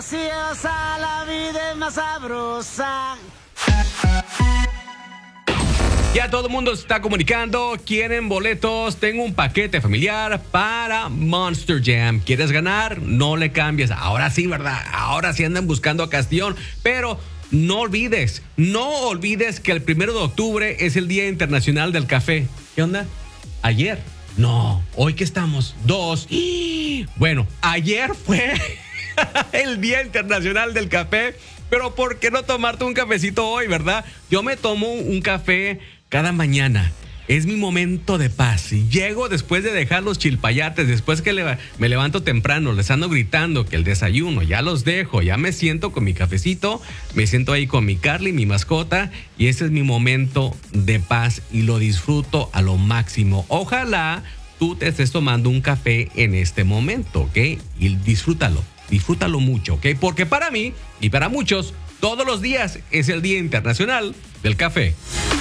graciosa, la vida es más sabrosa. Ya todo el mundo se está comunicando, quieren boletos, tengo un paquete familiar para Monster Jam. ¿Quieres ganar? No le cambies. Ahora sí, ¿verdad? Ahora sí andan buscando a Castellón, pero no olvides que el 1 de octubre es el Día Internacional del Café. ¿Qué onda? ¿Ayer? No, hoy que estamos, 2. Bueno, ayer fue el Día Internacional del Café, pero ¿por qué no tomarte un cafecito hoy, verdad? Yo me tomo un café cada mañana. Es mi momento de paz. Llego después de dejar los chilpayates, después que me levanto temprano, les ando gritando que el desayuno, ya los dejo, ya me siento con mi cafecito, me siento ahí con mi Carly, mi mascota, y ese es mi momento de paz y lo disfruto a lo máximo. Ojalá tú te estés tomando un café en este momento, ¿ok? Y disfrútalo mucho, ¿ok? Porque para mí y para muchos, todos los días es el Día Internacional del Café.